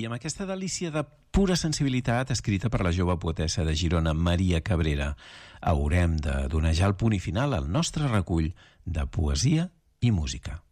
amb aquesta delícia de pura sensibilitat escrita per la jove poetessa de Girona, Maria Cabrera, haurem de donar ja el punt i final al nostre recull de poesia i música.